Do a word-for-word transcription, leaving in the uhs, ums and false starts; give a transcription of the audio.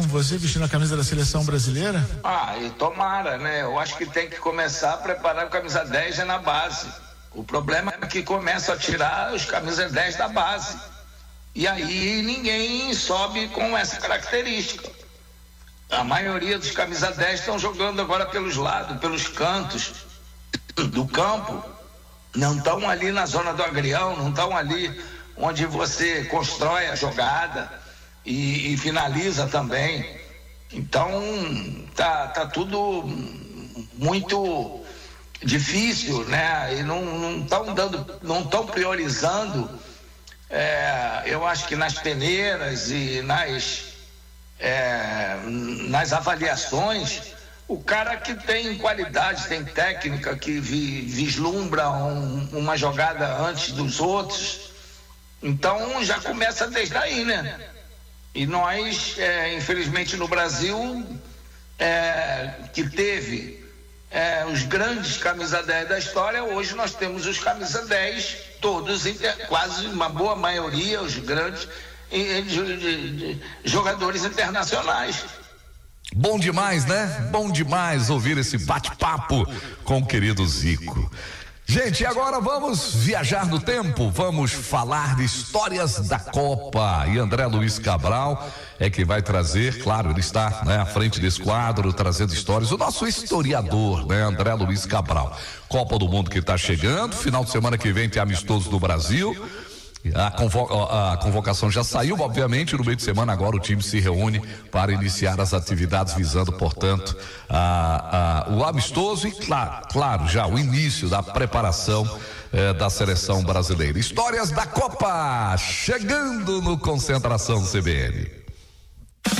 como você vestindo a camisa da seleção brasileira? Ah, e tomara, né? Eu acho que tem que começar a preparar a camisa dez já na base. O problema é que começa a tirar os camisas dez da base. E aí ninguém sobe com essa característica. A maioria dos camisa dez estão jogando agora pelos lados, pelos cantos do campo. Não estão ali na zona do agrião, não estão ali onde você constrói a jogada e, e finaliza também. Então tá, tá tudo muito difícil, né? E não estão dando, não estão priorizando, é, eu acho que nas peneiras e nas, é, nas avaliações, o cara que tem qualidade, tem técnica, que vi, vislumbra um, uma jogada antes dos outros, então já começa desde aí, né? E nós, é, infelizmente no Brasil, é, que teve é, os grandes camisa dez da história, hoje nós temos os camisa dez, todos, inter, quase uma boa maioria, os grandes de, de, de, jogadores internacionais. Bom demais, né? Bom demais ouvir esse bate-papo com o querido Zico. Gente, agora vamos viajar no tempo, vamos falar de histórias da Copa. E André Luiz Cabral é que vai trazer, claro, ele está, né, à frente desse quadro, trazendo histórias. O nosso historiador, né, André Luiz Cabral. Copa do Mundo que está chegando, final de semana que vem tem amistoso no Brasil. A, convo- a convocação já saiu, obviamente, no meio de semana agora o time se reúne para iniciar as atividades visando, portanto, a, a, o amistoso e, claro, claro, já o início da preparação eh, da seleção brasileira. Histórias da Copa chegando no Concentração C B N.